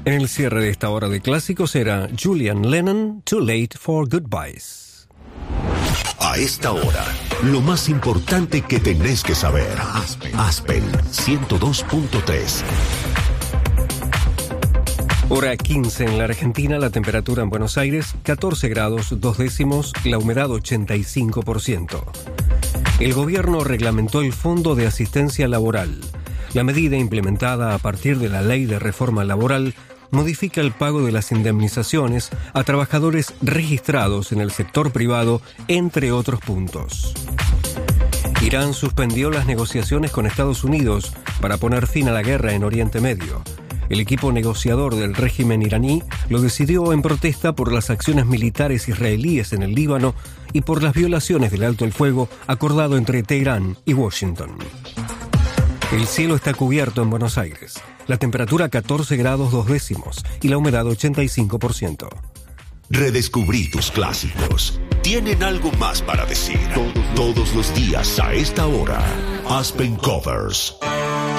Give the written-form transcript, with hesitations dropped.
En el cierre de esta hora de clásicos era Julian Lennon, Too Late for Goodbyes. A esta hora, lo más importante que tenés que saber. Aspen 102.3. Hora 15 en la Argentina, la temperatura en Buenos Aires 14 grados 2 décimos, la humedad 85%. El gobierno reglamentó el Fondo de Asistencia Laboral. La medida implementada a partir de la Ley de Reforma Laboral modifica el pago de las indemnizaciones a trabajadores registrados en el sector privado, entre otros puntos. Irán suspendió las negociaciones con Estados Unidos para poner fin a la guerra en Oriente Medio. El equipo negociador del régimen iraní lo decidió en protesta por las acciones militares israelíes en el Líbano y por las violaciones del alto el fuego acordado entre Teherán y Washington. El cielo está cubierto en Buenos Aires. La temperatura 14 grados 2 décimos y la humedad 85%. Redescubrí tus clásicos. Tienen algo más para decir. Todos los días a esta hora. Aspen Covers.